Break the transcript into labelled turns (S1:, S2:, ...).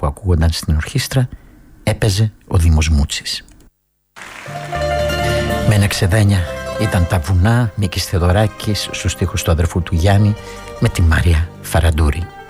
S1: που ακούγονταν στην ορχήστρα έπαιζε ο Δήμος Μούτσης. Με ένα ξεδένια ήταν τα βουνά, Μίκης Θεοδωράκης στους στίχους του αδερφού του Γιάννη, με τη Μάρια Φαραντούρη.